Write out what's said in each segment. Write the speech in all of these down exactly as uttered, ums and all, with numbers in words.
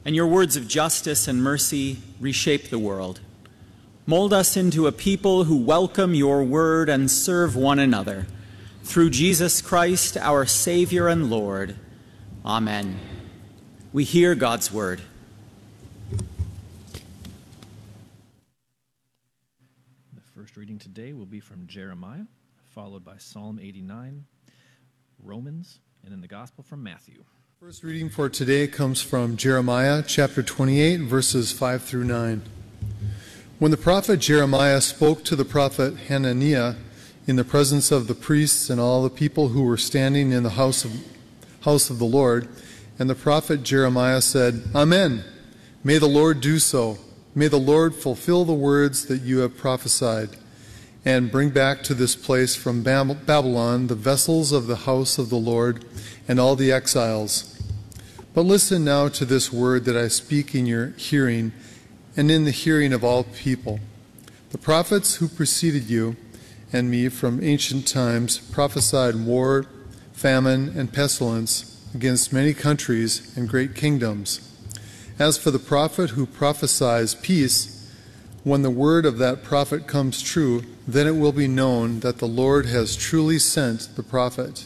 and your words of justice and mercy reshape the world. Mold us into a people who welcome your word and serve one another. Through Jesus Christ, our Savior and Lord. Amen. We hear God's word. The first reading today will be from Jeremiah, followed by Psalm eighty-nine, Romans, and then the Gospel from Matthew. First reading for today comes from Jeremiah chapter twenty-eight, verses five through nine. When the prophet Jeremiah spoke to the prophet Hananiah in the presence of the priests and all the people who were standing in the house of, house of the Lord, and the prophet Jeremiah said, Amen. May the Lord do so. May the Lord fulfill the words that you have prophesied, and bring back to this place from Babylon the vessels of the house of the Lord and all the exiles. But listen now to this word that I speak in your hearing and in the hearing of all people. The prophets who preceded you and me from ancient times prophesied war, famine, and pestilence against many countries and great kingdoms. As for the prophet who prophesies peace, when the word of that prophet comes true, then it will be known that the Lord has truly sent the prophet.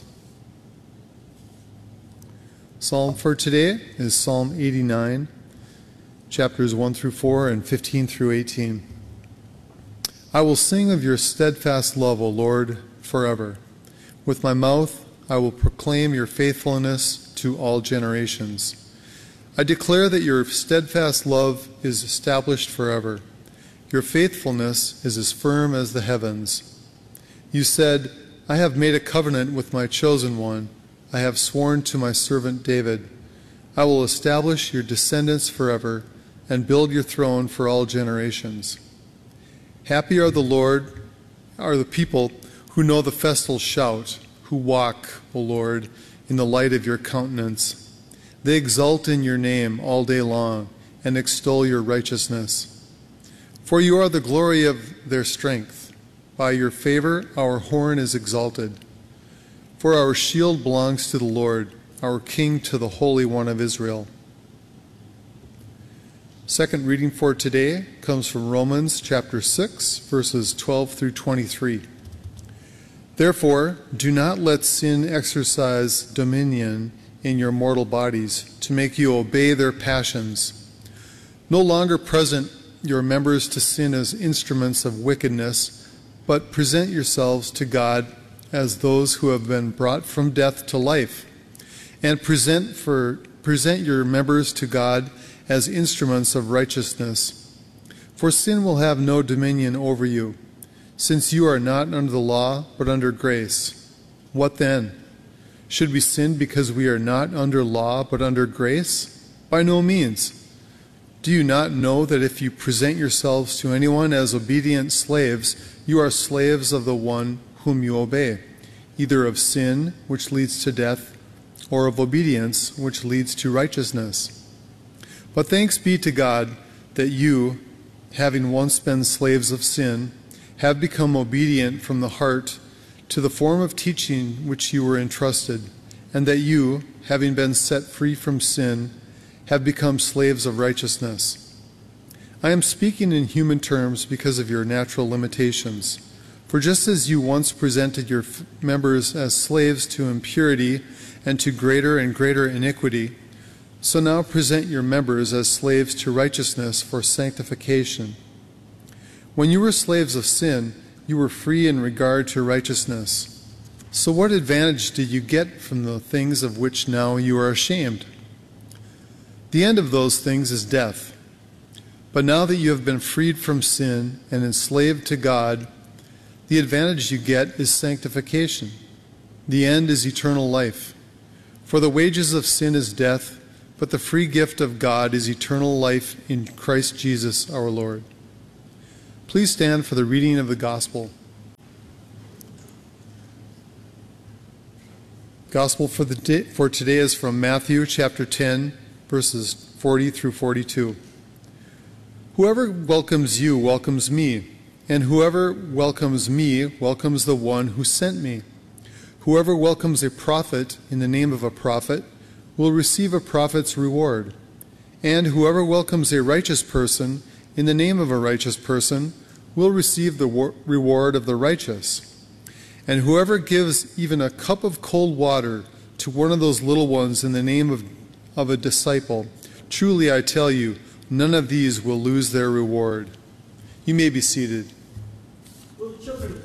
Psalm for today is Psalm eighty-nine, chapters one through four and fifteen through eighteen. I will sing of your steadfast love, O Lord, forever. With my mouth I will proclaim your faithfulness to all generations. I declare that your steadfast love is established forever. Your faithfulness is as firm as the heavens. You said, I have made a covenant with my chosen one. I have sworn to my servant David. I will establish your descendants forever and build your throne for all generations. Happy are the Lord, are the people who know the festal shout, who walk, O Lord, in the light of your countenance. They exult in your name all day long and extol your righteousness. For you are the glory of their strength. By your favor our horn is exalted. For our shield belongs to the Lord, our King to the Holy One of Israel. Second reading for today comes from Romans chapter six, verses twelve through twenty-three. Therefore, do not let sin exercise dominion in your mortal bodies to make you obey their passions. No longer present your members to sin as instruments of wickedness, but present yourselves to God as those who have been brought from death to life, and present for present your members to God as instruments of righteousness. For sin will have no dominion over you, since you are not under the law, but under grace. What then? Should we sin because we are not under law, but under grace? By no means. Do you not know that if you present yourselves to anyone as obedient slaves, you are slaves of the one whom you obey, either of sin, which leads to death, or of obedience, which leads to righteousness? But thanks be to God that you, having once been slaves of sin, have become obedient from the heart to the form of teaching which you were entrusted, and that you, having been set free from sin, have become slaves of righteousness. I am speaking in human terms because of your natural limitations. For just as you once presented your members as slaves to impurity and to greater and greater iniquity, so now present your members as slaves to righteousness for sanctification. When you were slaves of sin, you were free in regard to righteousness. So what advantage did you get from the things of which now you are ashamed? The end of those things is death. But now that you have been freed from sin and enslaved to God, the advantage you get is sanctification. The end is eternal life. For the wages of sin is death, but the free gift of God is eternal life in Christ Jesus our Lord. Please stand for the reading of the Gospel. Gospel for, the day, for today is from Matthew chapter ten, verses forty through forty-two. Whoever welcomes you welcomes me, and whoever welcomes me welcomes the one who sent me. Whoever welcomes a prophet in the name of a prophet will receive a prophet's reward. And whoever welcomes a righteous person in the name of a righteous person will receive the war- reward of the righteous. And whoever gives even a cup of cold water to one of those little ones in the name of, of a disciple, truly I tell you, none of these will lose their reward. You may be seated. Will children